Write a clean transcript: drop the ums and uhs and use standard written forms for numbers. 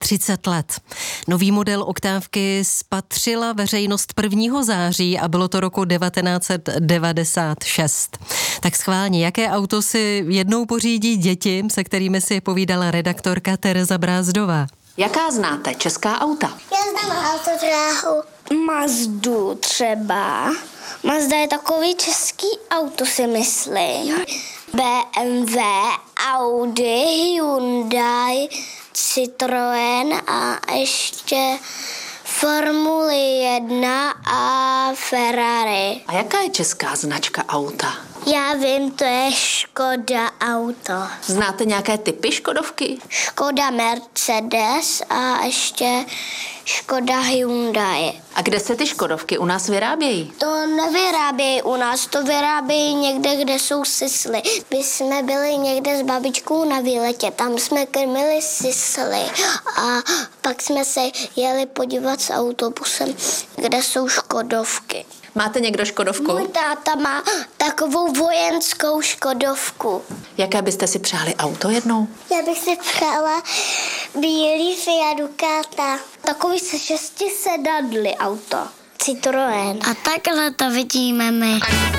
30 let. Nový model oktávky spatřila veřejnost 1. září a bylo to roku 1996. Tak schválně, jaké auto si jednou pořídí děti, se kterými si povídala redaktorka Tereza Brázdová? Jaká znáte česká auta? Já znám autodráhu. Mazdu třeba. Mazda je takový český auto, si myslím. BMW, Audi, Hyundai, Citroën a ještě Formule 1 a Ferrari. A jaká je česká značka auta? Já vím, to je Škoda auto. Znáte nějaké typy Škodovky? Škoda Mercedes a ještě Škoda Hyundai. A kde se ty Škodovky u nás vyrábějí? To nevyrábějí u nás, to vyrábějí někde, kde jsou sisly. My jsme byli někde s babičkou na výletě, tam jsme krmili sisly a pak jsme se jeli podívat s autobusem, kde jsou Škodovky. Máte někdo Škodovku? Můj táta má takovou vojenskou Škodovku. Jaké byste si přáli auto jednou? Já bych si přála bílý Fiat Ducata. Takový se 6 sedadly auto. Citroën. A takhle to vidíme my.